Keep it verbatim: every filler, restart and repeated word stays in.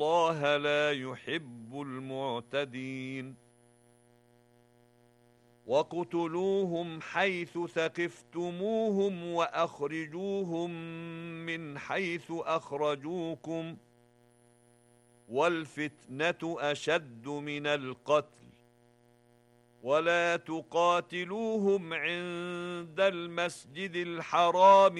الله لا يحب المعتدين وَاقْتُلُوهُمْ حَيْثُ ثَقِفْتُمُوهُمْ وَأَخْرِجُوهُمْ مِنْ حَيْثُ أَخْرَجُوكُمْ وَالْفِتْنَةُ أَشَدُّ مِنَ الْقَتْلِ وَلَا تُقَاتِلُوهُمْ عِندَ الْمَسْجِدِ الْحَرَامِ